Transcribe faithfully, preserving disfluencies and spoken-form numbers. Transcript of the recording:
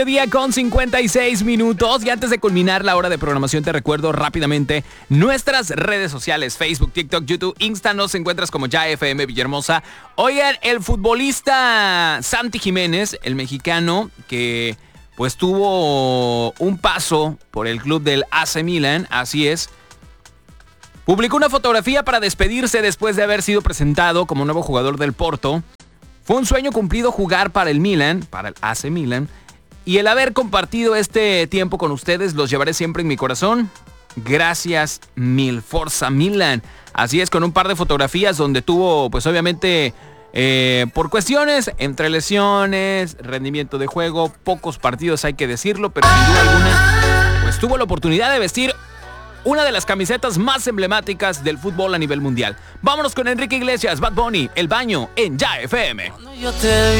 Día con cincuenta y seis minutos y antes de culminar la hora de programación te recuerdo rápidamente nuestras redes sociales, Facebook, TikTok, YouTube, Insta, nos encuentras como Ya F M Villahermosa. Oigan, el futbolista Santi Jiménez, el mexicano que pues tuvo un paso por el club del A C Milan, así es, publicó una fotografía para despedirse después de haber sido presentado como nuevo jugador del Porto. Fue un sueño cumplido jugar para el Milan, para el A C Milan. Y el haber compartido este tiempo con ustedes los llevaré siempre en mi corazón. Gracias mil, Forza Milan. Así es, con un par de fotografías donde tuvo, pues obviamente, eh, por cuestiones entre lesiones, rendimiento de juego, pocos partidos hay que decirlo, pero sin duda alguna, pues tuvo la oportunidad de vestir una de las camisetas más emblemáticas del fútbol a nivel mundial. Vámonos con Enrique Iglesias, Bad Bunny, El Baño, en Ya F M.